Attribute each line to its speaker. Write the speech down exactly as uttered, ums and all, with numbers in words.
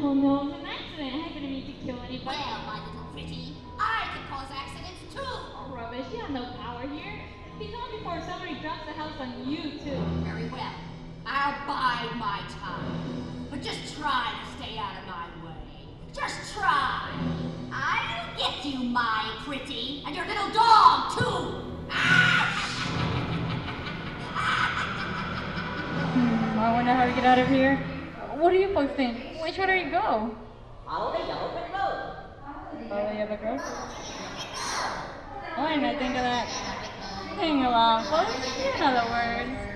Speaker 1: Oh no, it was an accident. I didn't mean to kill anybody.
Speaker 2: Well, my little pretty, I can cause accidents too.
Speaker 1: Oh, rubbish. You have no power here. He's on before somebody drops the house on you, too.
Speaker 2: Very well. I'll bide my time. But just try to stay out of my way. Just try. I'll get you, my pretty, and your little dog, too.
Speaker 1: Hmm, I wonder how to get out of here. What are you folks think? Which way do you go?
Speaker 2: Follow the yellow brick road.
Speaker 1: Follow the yellow road? Why didn't I think of that? Sing along, folks. You know the words.